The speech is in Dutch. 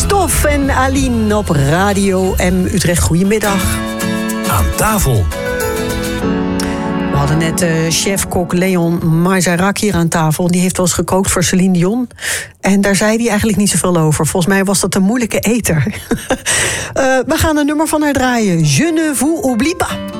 Christophe en Aline op Radio M Utrecht. Goedemiddag. Aan tafel. We hadden net chef-kok Leon Mazarak hier aan tafel. Die heeft wel eens gekookt voor Celine Dion. En daar zei hij eigenlijk niet zoveel over. Volgens mij was dat een moeilijke eter. We gaan een nummer van haar draaien. Je ne vous oublie pas.